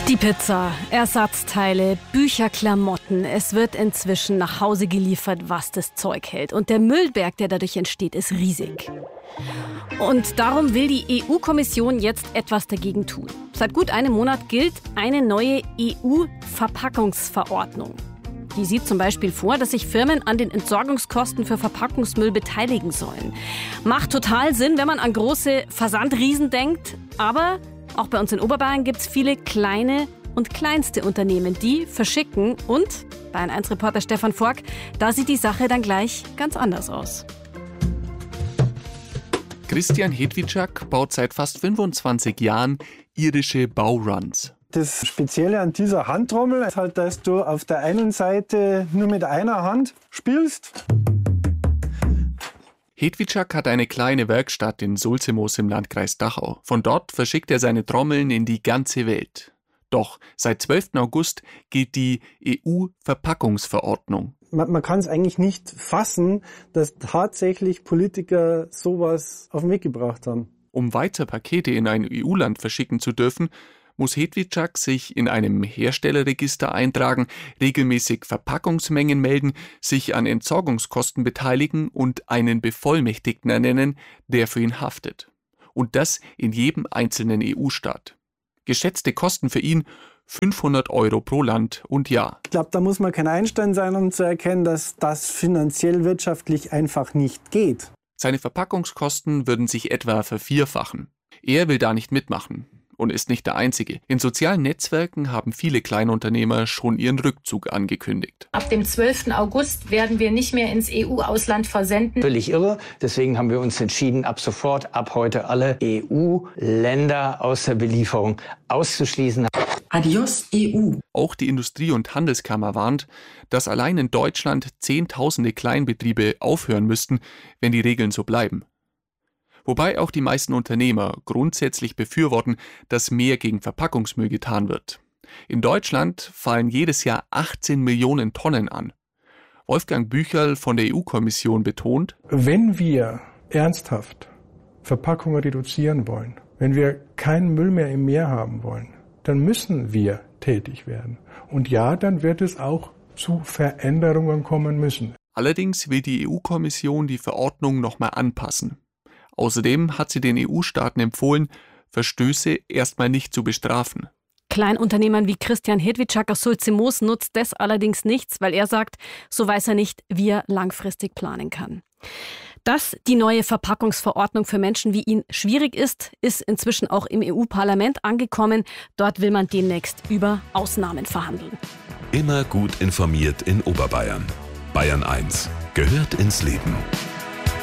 Die Pizza, Ersatzteile, Bücher, Klamotten. Es wird inzwischen nach Hause geliefert, was das Zeug hält. Und der Müllberg, der dadurch entsteht, ist riesig. Und darum will die EU-Kommission jetzt etwas dagegen tun. Seit gut einem Monat gilt eine neue EU-Verpackungsverordnung. Die sieht zum Beispiel vor, dass sich Firmen an den Entsorgungskosten für Verpackungsmüll beteiligen sollen. Macht total Sinn, wenn man an große Versandriesen denkt. Aber auch bei uns in Oberbayern gibt es viele kleine und kleinste Unternehmen, die verschicken. Und bei Bayern1-Reporter Stefan Fork, da sieht die Sache dann gleich ganz anders aus. Christian Hedwitschak baut seit fast 25 Jahren irische Bauruns. Das Spezielle an dieser Handtrommel ist halt, dass du auf der einen Seite nur mit einer Hand spielst. Hedwitschak hat eine kleine Werkstatt in Sulzimoos im Landkreis Dachau. Von dort verschickt er seine Trommeln in die ganze Welt. Doch seit 12. August gilt die EU-Verpackungsverordnung. Man kann es eigentlich nicht fassen, dass tatsächlich Politiker sowas auf den Weg gebracht haben. Um weiter Pakete in ein EU-Land verschicken zu dürfen, muss Hedwitschak sich in einem Herstellerregister eintragen, regelmäßig Verpackungsmengen melden, sich an Entsorgungskosten beteiligen und einen Bevollmächtigten ernennen, der für ihn haftet. Und das in jedem einzelnen EU-Staat. Geschätzte Kosten für ihn 500 € pro Land und Jahr. Ich glaube, da muss man kein Einstein sein, um zu erkennen, dass das finanziell wirtschaftlich einfach nicht geht. Seine Verpackungskosten würden sich etwa vervierfachen. Er will da nicht mitmachen. Und ist nicht der Einzige. In sozialen Netzwerken haben viele Kleinunternehmer schon ihren Rückzug angekündigt. Ab dem 12. August werden wir nicht mehr ins EU-Ausland versenden. Völlig irre. Deswegen haben wir uns entschieden, ab sofort, ab heute alle EU-Länder aus der Belieferung auszuschließen. Adios EU. Auch die Industrie- und Handelskammer warnt, dass allein in Deutschland Zehntausende Kleinbetriebe aufhören müssten, wenn die Regeln so bleiben. Wobei auch die meisten Unternehmer grundsätzlich befürworten, dass mehr gegen Verpackungsmüll getan wird. In Deutschland fallen jedes Jahr 18 Millionen Tonnen an. Wolfgang Bücherl von der EU-Kommission betont: Wenn wir ernsthaft Verpackungen reduzieren wollen, wenn wir keinen Müll mehr im Meer haben wollen, dann müssen wir tätig werden. Und ja, dann wird es auch zu Veränderungen kommen müssen. Allerdings will die EU-Kommission die Verordnung nochmal anpassen. Außerdem hat sie den EU-Staaten empfohlen, Verstöße erstmal nicht zu bestrafen. Kleinunternehmern wie Christian Hedwitschak aus Sulzimoos nutzt das allerdings nichts, weil er sagt, so weiß er nicht, wie er langfristig planen kann. Dass die neue Verpackungsverordnung für Menschen wie ihn schwierig ist, ist inzwischen auch im EU-Parlament angekommen. Dort will man demnächst über Ausnahmen verhandeln. Immer gut informiert in Oberbayern. Bayern 1 gehört ins Leben.